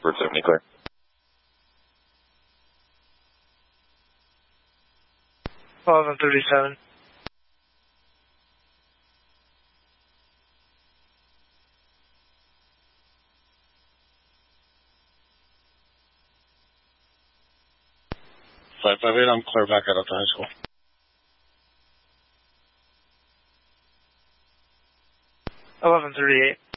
Bird 70 clear. Eleven 37. Flight 58, I'm clear back out of the high school. 11:38.